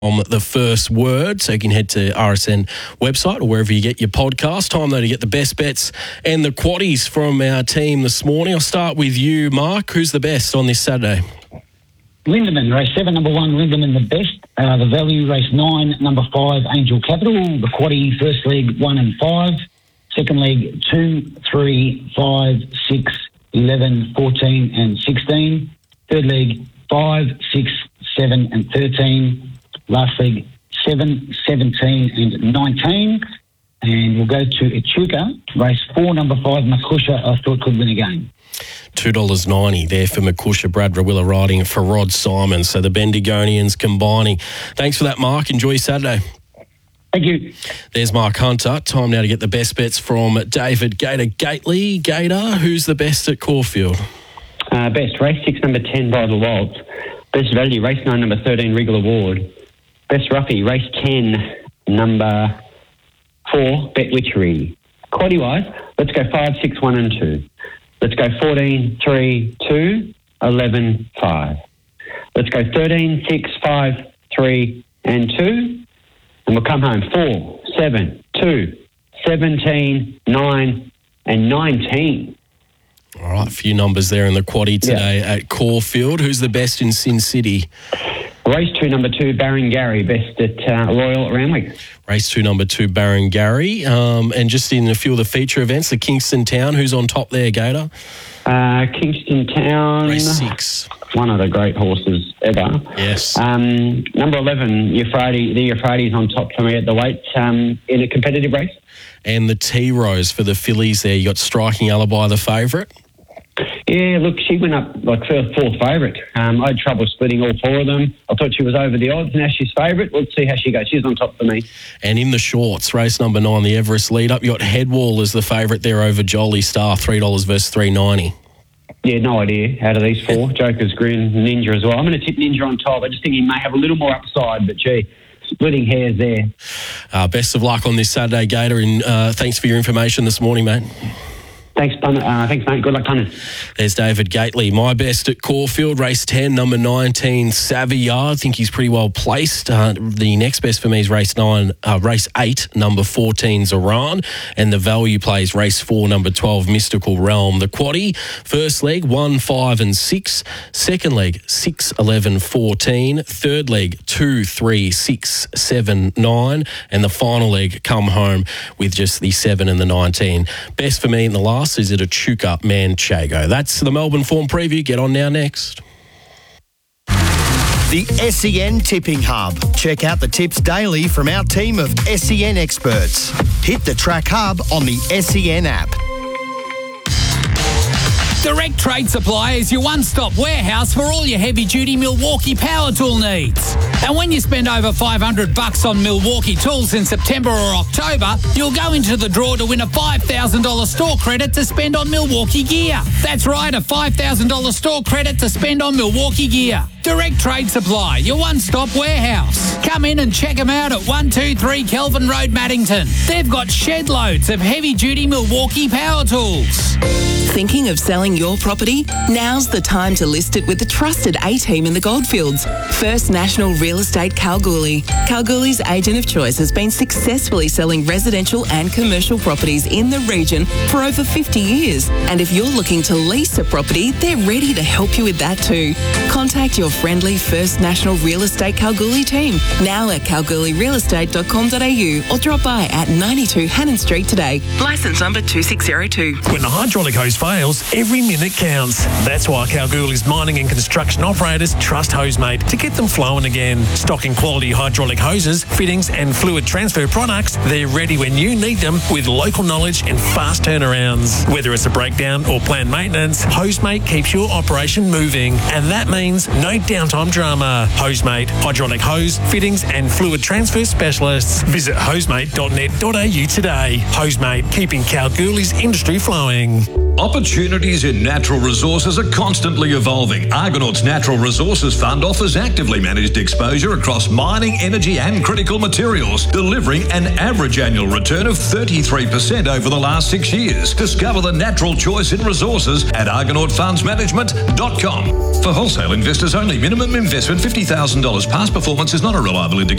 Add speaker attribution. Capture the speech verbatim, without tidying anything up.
Speaker 1: on the first word, so you can head to R S N website or wherever you get your podcast. Time though to get the best bets and the quaddies from our team this morning. I'll start with you, Mark. Who's the best on this Saturday?
Speaker 2: Lindemann, race seven, number one, Lindemann the best. Uh, the value, race nine, number five, Angel Capital. The quaddie, first leg, one and five. Second leg, two, three, five, six, eleven, fourteen and sixteen. Third leg, five, six, seven and thirteen. Last leg, seven, seventeen and nineteen. And we'll go to Echuca, race four, number five, Makusha, I thought could win again.
Speaker 1: two dollars ninety there for Makusha. Brad Rawiller riding for Rod Simon. So the Bendigonians combining. Thanks for that, Mark. Enjoy your Saturday.
Speaker 2: Thank you.
Speaker 1: There's Mark Hunter. Time now to get the best bets from David Gator Gately. Gator, who's the best at Caulfield?
Speaker 3: Uh, best, race six, number ten, Bridal Waltz. Best value, race nine, number thirteen, Regal Award. Best roughie, race ten, number four, Bet Witchery. Quaddy wise, let's go five, six, one and two. Let's go fourteen, three, two, eleven, five. Let's go thirteen, six, five, three and two. And we'll come home four, seven, two, seventeen, nine and nineteen.
Speaker 1: All right, a few numbers there in the quaddie today yeah. at Caulfield. Who's the best in Sin City?
Speaker 3: Race two, number two, Barrengarry, best at uh, Royal at Randwick.
Speaker 1: Race two, number two, Barrengarry. Um, and just in a few of the feature events, the Kingston Town, who's on top there, Gator?
Speaker 3: Uh, Kingston Town.
Speaker 1: Race six.
Speaker 3: One of the great horses ever.
Speaker 1: Yes.
Speaker 3: Um, number eleven, Euphrates, the Euphrates on top for me at the weight um, in a competitive race.
Speaker 1: And the T-Rose for the fillies there. You got Striking Alibi, the favourite?
Speaker 3: Yeah, look, she went up like first, fourth favourite. Um, I had trouble splitting all four of them. I thought she was over the odds. Now she's favourite. We'll see how she goes. She's on top for me.
Speaker 1: And in the shorts, race number nine, the Everest lead up, you got Headwall as the favourite there over Jolie Star, three dollars versus three ninety.
Speaker 3: Yeah, no idea out of these four. Joker's Grin, Ninja as well. I'm going to tip Ninja on top. I just think he may have a little more upside, but gee, splitting hairs there.
Speaker 1: Uh, best of luck on this Saturday, Gator, and uh, thanks for your information this morning, mate.
Speaker 3: Thanks, uh, thanks, mate. Good luck, Tunners.
Speaker 1: There's David Gately. My best at Caulfield, race ten, number nineteen, Savillard. I think he's pretty well placed. Uh, the next best for me is race nine, uh, race eight, number fourteen, Zoran. And the value plays race four, number twelve, Mystical Realm. The quaddie, first leg, one, five and six. Second leg, six, eleven, fourteen. Third leg, two, three, six, seven, nine. And the final leg, come home with just the seven and the nineteen. Best for me in the last is at Echuca Manchego. That's the Melbourne Form Preview. Get on now next.
Speaker 4: The S E N Tipping Hub. Check out the tips daily from our team of S E N experts. Hit the Track Hub on the S E N app.
Speaker 5: Direct Trade Supply is your one-stop warehouse for all your heavy-duty Milwaukee power tool needs. And when you spend over five hundred bucks on Milwaukee tools in September or October, you'll go into the draw to win a five thousand dollars store credit to spend on Milwaukee gear. That's right, a five thousand dollars store credit to spend on Milwaukee gear. Direct Trade Supply, your one-stop warehouse. Come in and check them out at one two three Kelvin Road, Maddington. They've got shed loads of heavy-duty Milwaukee power tools.
Speaker 6: Thinking of selling your property? Now's the time to list it with the trusted A-team in the Goldfields. First National Real Estate Kalgoorlie. Kalgoorlie's agent of choice has been successfully selling residential and commercial properties in the region for over fifty years. And if you're looking to lease a property, they're ready to help you with that too. Contact your friendly First National Real Estate Kalgoorlie team now at kalgoorlie real estate dot com dot a u or drop by at ninety-two Hannon Street today. Licence number two six zero two.
Speaker 7: When the hydraulic hose fails, every minute counts. That's why Kalgoorlie's mining and construction operators trust Hosemate to get them flowing again. Stocking quality hydraulic hoses, fittings and fluid transfer products, they're ready when you need them with local knowledge and fast turnarounds. Whether it's a breakdown or planned maintenance, Hosemate keeps your operation moving, and that means no downtime drama. Hosemate, hydraulic hose, fittings and fluid transfer specialists. Visit hosemate dot net dot a u today. Hosemate, keeping Kalgoorlie's industry flowing.
Speaker 8: Opportunities in natural resources are constantly evolving. Argonauts Natural Resources Fund offers actively managed exposure across mining, energy and critical materials, delivering an average annual return of thirty-three percent over the last six years. Discover the natural choice in resources at argonaut funds management dot com. For wholesale investors only, minimum investment fifty thousand dollars. Past performance is not a reliable indicator.